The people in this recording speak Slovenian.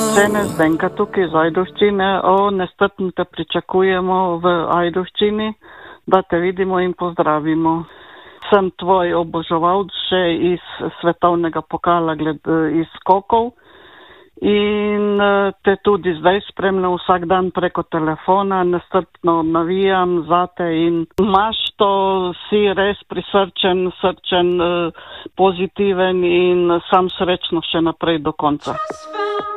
Žene Zdenka tukaj iz Ajdovščine. Nestrpno te pričakujemo v Ajdovščini, da te vidimo in pozdravimo. Sem tvoj oboževalc še iz svetovnega pokala iz skokov in te tudi zdaj spremljam vsak dan preko telefona, nestrpno navijam zate in imaš to, si res prisrčen, pozitiven in sam srečno še naprej do konca.